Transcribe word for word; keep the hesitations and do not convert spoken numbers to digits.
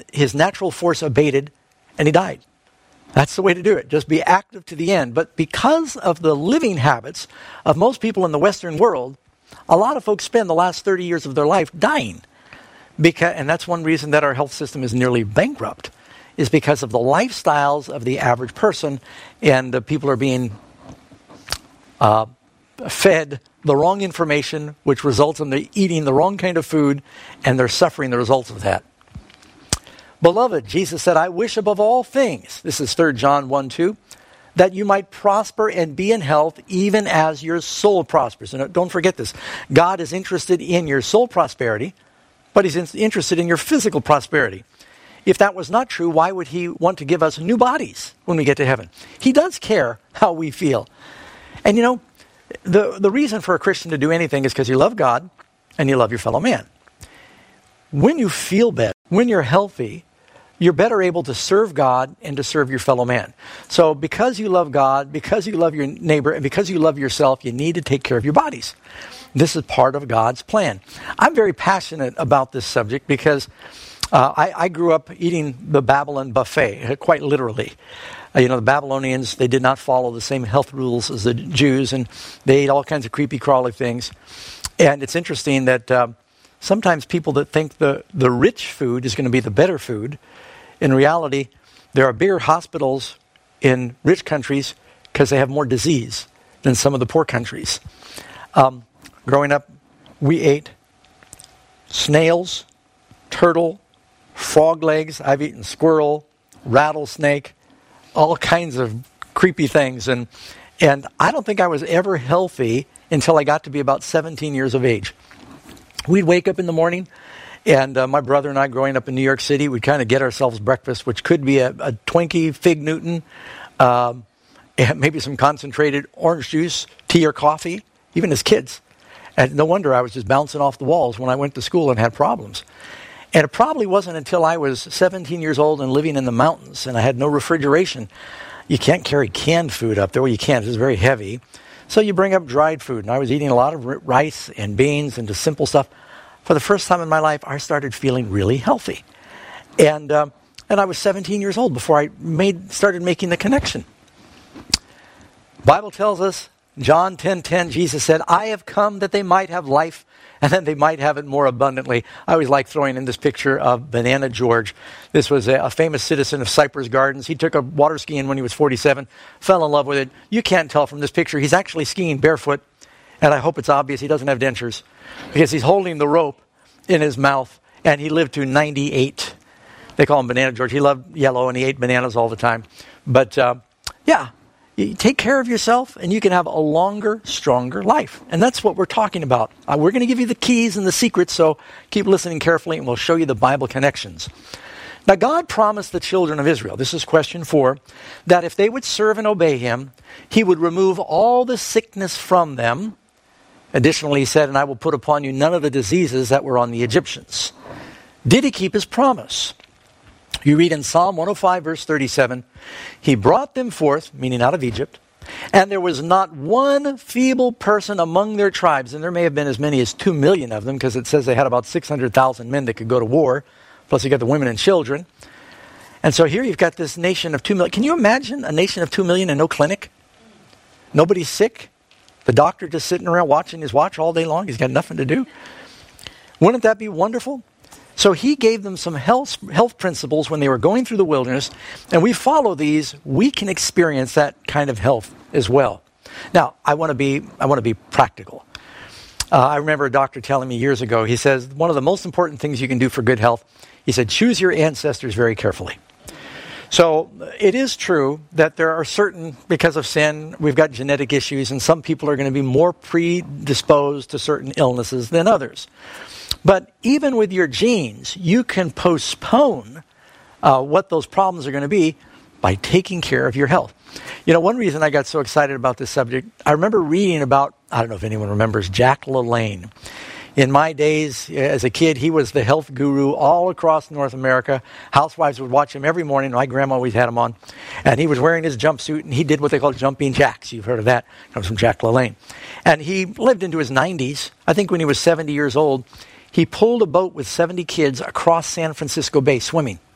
his natural force abated, and he died. That's the way to do it. Just be active to the end. But because of the living habits of most people in the Western world, a lot of folks spend the last thirty years of their life dying. Because, and that's one reason that our health system is nearly bankrupt, is because of the lifestyles of the average person, and uh, people are being uh, fed the wrong information, which results in them eating the wrong kind of food, and they're suffering the results of that. Beloved, Jesus said, I wish above all things, this is Third John one two, that you might prosper and be in health even as your soul prospers. And don't forget this, God is interested in your soul prosperity, but he's in- interested in your physical prosperity. If that was not true, why would he want to give us new bodies when we get to heaven? He does care how we feel. And you know, the, the reason for a Christian to do anything is because you love God and you love your fellow man. When you feel better, when you're healthy, you're better able to serve God and to serve your fellow man. So because you love God, because you love your neighbor, and because you love yourself, you need to take care of your bodies. This is part of God's plan. I'm very passionate about this subject because uh, I, I grew up eating the Babylon buffet, quite literally. Uh, you know, the Babylonians, they did not follow the same health rules as the Jews, and they ate all kinds of creepy crawly things. And it's interesting that uh, sometimes people that think the, the rich food is going to be the better food, in reality, there are bigger hospitals in rich countries because they have more disease than some of the poor countries. Um, growing up, we ate snails, turtle, frog legs. I've eaten squirrel, rattlesnake, all kinds of creepy things. And, and I don't think I was ever healthy until I got to be about seventeen years of age. We'd wake up in the morning, and uh, my brother and I, growing up in New York City, we'd kind of get ourselves breakfast, which could be a, a Twinkie, Fig Newton, um, and maybe some concentrated orange juice, tea or coffee, even as kids. And no wonder I was just bouncing off the walls when I went to school and had problems. And it probably wasn't until I was seventeen years old and living in the mountains, and I had no refrigeration. You can't carry canned food up there. Well, you can't. It's very heavy. So you bring up dried food. And I was eating a lot of rice and beans and just simple stuff. For the first time in my life, I started feeling really healthy. And um, and I was seventeen years old before I made started making the connection. The Bible tells us, John ten ten, Jesus said, I have come that they might have life, and that they might have it more abundantly. I always like throwing in this picture of Banana George. This was a, a famous citizen of Cypress Gardens. He took up water skiing when he was forty-seven, fell in love with it. You can't tell from this picture. He's actually skiing barefoot, and I hope it's obvious he doesn't have dentures, because he's holding the rope in his mouth, and he lived to ninety-eight. They call him Banana George. He loved yellow, and he ate bananas all the time. But, uh, yeah, you take care of yourself, and you can have a longer, stronger life. And that's what we're talking about. Uh, we're going to give you the keys and the secrets, so keep listening carefully, and we'll show you the Bible connections. Now, God promised the children of Israel, this is question four, that if they would serve and obey him, he would remove all the sickness from them. Additionally, he said, and I will put upon you none of the diseases that were on the Egyptians. Did he keep his promise? You read in Psalm one oh five, verse thirty-seven, he brought them forth, meaning out of Egypt, and there was not one feeble person among their tribes, and there may have been as many as two million of them, because it says they had about six hundred thousand men that could go to war, plus you got the women and children. And so here you've got this nation of two million. Can you imagine a nation of two million and no clinic? Nobody's sick? The doctor just sitting around watching his watch all day long. He's got nothing to do. Wouldn't that be wonderful? So he gave them some health, health principles when they were going through the wilderness. And we follow these. We can experience that kind of health as well. Now, I want to be, I want to be practical. Uh, I remember a doctor telling me years ago, he says, one of the most important things you can do for good health, he said, choose your ancestors very carefully. So it is true that there are certain, because of sin, we've got genetic issues, and some people are going to be more predisposed to certain illnesses than others. But even with your genes, you can postpone uh, what those problems are going to be by taking care of your health. You know, one reason I got so excited about this subject, I remember reading about, I don't know if anyone remembers, Jack LaLanne. In my days as a kid, he was the health guru all across North America. Housewives would watch him every morning. My grandma always had him on. And he was wearing his jumpsuit, and he did what they call jumping jacks. You've heard of that. It comes from Jack LaLanne. And he lived into his nineties. I think when he was seventy years old, he pulled a boat with seventy kids across San Francisco Bay swimming.